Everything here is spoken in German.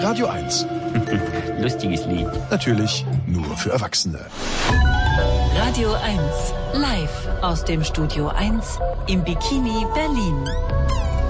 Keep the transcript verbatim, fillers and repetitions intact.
Radio eins. Lustiges Lied. Natürlich nur für Erwachsene. Radio eins, live aus dem Studio eins im Bikini Berlin.